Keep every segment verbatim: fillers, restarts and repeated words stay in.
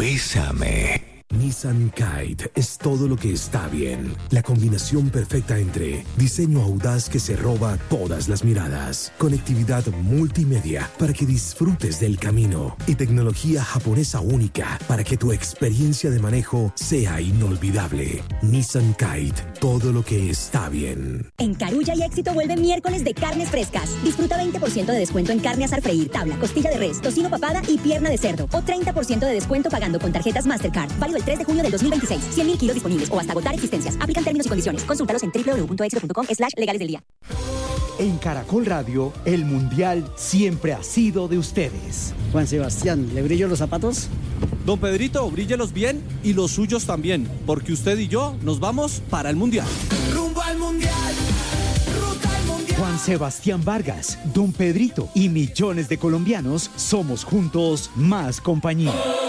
Bésame. Nissan Kite es todo lo que está bien. La combinación perfecta entre diseño audaz que se roba todas las miradas, conectividad multimedia para que disfrutes del camino y tecnología japonesa única para que tu experiencia de manejo sea inolvidable. Nissan Kite, todo lo que está bien. En Carulla y Éxito vuelve miércoles de carnes frescas. Disfruta veinte por ciento de descuento en carne asar freír, tabla, costilla de res, tocino papada y pierna de cerdo. O treinta por ciento de descuento pagando con tarjetas Mastercard. Válido el tres de junio del dos mil veintiséis. cien mil kilos disponibles o hasta agotar existencias. Aplican términos y condiciones. Consúltalos en doble u doble u doble u punto éxito punto com slash legales del día. En Caracol Radio, el Mundial siempre ha sido de ustedes. Juan Sebastián, ¿le brillo los zapatos? Don Pedrito, bríllelos bien y los suyos también, porque usted y yo nos vamos para el Mundial. Rumbo al Mundial. Ruta al Mundial. Juan Sebastián Vargas, Don Pedrito y millones de colombianos somos juntos más compañía.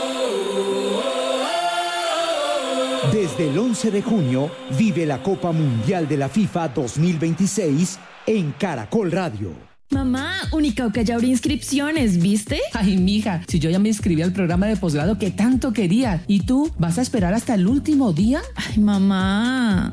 Desde el once de junio, vive la Copa Mundial de la FIFA dos mil veintiséis en Caracol Radio. Mamá, Unicauca ya abrió inscripciones, ¿viste? Ay, mija, si yo ya me inscribí al programa de posgrado que tanto quería. ¿Y tú vas a esperar hasta el último día? Ay, mamá.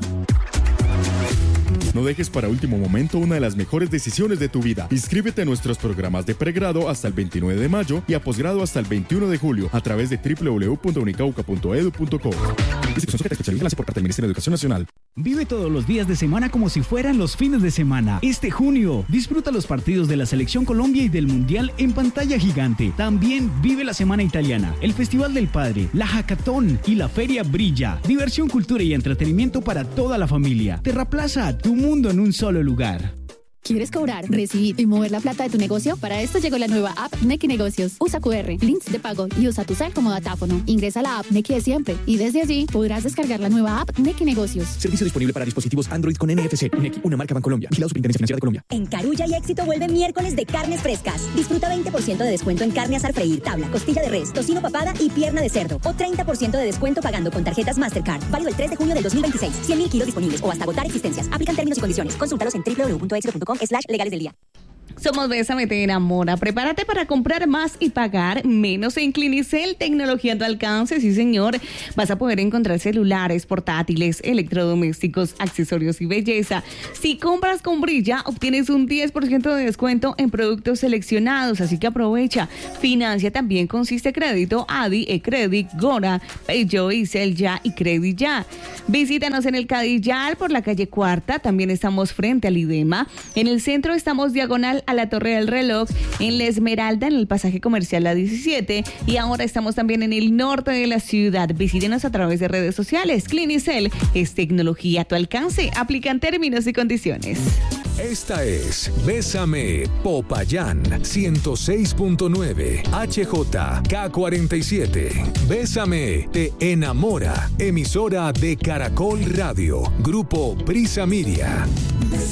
No dejes para último momento una de las mejores decisiones de tu vida. Inscríbete a nuestros programas de pregrado hasta el veintinueve de mayo y a posgrado hasta el veintiuno de julio a través de doble u doble u doble u punto unicauca punto edu punto co. Institución sujeta a especialidad por parte del Ministerio de Educación Nacional. Vive todos los días de semana como si fueran los fines de semana. Este junio, disfruta los partidos de la Selección Colombia y del Mundial en pantalla gigante. También vive la Semana Italiana, el Festival del Padre, la Hackathon y la Feria Brilla. Diversión, cultura y entretenimiento para toda la familia. Terraplaza, tu mundo en un solo lugar. ¿Quieres cobrar, recibir y mover la plata de tu negocio? Para esto llegó la nueva app Nequi Negocios. Usa cu erre, links de pago y usa tu cel como datáfono. Ingresa a la app Nequi de siempre y desde allí podrás descargar la nueva app Nequi Negocios. Servicio disponible para dispositivos Android con N F C. Nequi, una marca Bancolombia. Vigilado Superintendencia Financiera de Colombia. En Carulla y Éxito vuelve miércoles de carnes frescas. Disfruta veinte por ciento de descuento en carne asar freír, tabla, costilla de res, tocino papada y pierna de cerdo. O treinta por ciento de descuento pagando con tarjetas Mastercard. Válido el tres de junio del dos mil veintiséis. cien mil kilos disponibles o hasta agotar existencias. Aplican términos y condiciones. Consúltalos en doble u doble u doble u punto éxito punto com slash legales del día. Somos Bésame, te enamora. Prepárate para comprar más y pagar menos en Clinicel. Tecnología a tu alcance, sí señor. Vas a poder encontrar celulares, portátiles, electrodomésticos, accesorios y belleza. Si compras con Brilla, obtienes un diez por ciento de descuento en productos seleccionados, así que aprovecha. Financia también con Siste Crédito, Adi, eCredit, Gora, Peugeot, Isel Ya y Credit Ya. Visítanos en el Cadillal por la calle Cuarta. También estamos frente al IDEMA. En el centro estamos diagonal a la Torre del Reloj, en La Esmeralda, en el pasaje comercial La diecisiete, y ahora estamos también en el norte de la ciudad. Visítenos a través de redes sociales. Clinicel es tecnología a tu alcance. Aplican términos y condiciones. Esta es Bésame, Popayán, ciento seis punto nueve, H J K cuarenta y siete. Bésame, te enamora. Emisora de Caracol Radio. Grupo Prisa Media.